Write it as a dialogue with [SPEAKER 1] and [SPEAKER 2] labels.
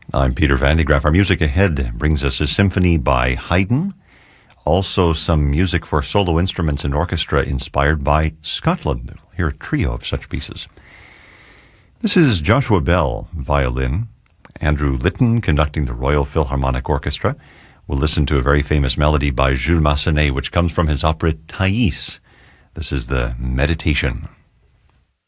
[SPEAKER 1] I'm Peter Van de Graaff. Our music ahead brings us a symphony by Haydn, also some music for solo instruments and orchestra inspired by Scotland. We'll hear a trio of such pieces. This is Joshua Bell, violin, Andrew Litton conducting the Royal Philharmonic Orchestra. We'll listen to a very famous melody by Jules Massenet, which comes from his opera Thais. This is the Meditation.